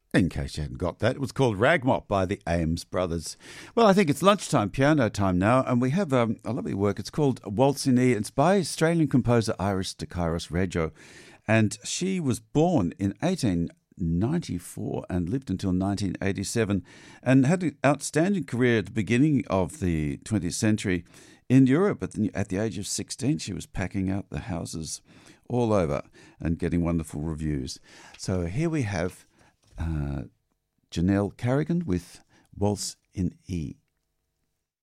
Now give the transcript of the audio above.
In case you hadn't got that, it was called Ragmop by the Ames Brothers. Well, I think it's lunchtime, piano time now, and we have a lovely work. It's called Waltz in E. It's by Australian composer Iris de Kairos Reggio, and she was born in 1894 and lived until 1987 and had an outstanding career at the beginning of the 20th century in Europe. At the age of 16, she was packing out the houses all over and getting wonderful reviews. So here we have Janelle Carrigan with Waltz in E.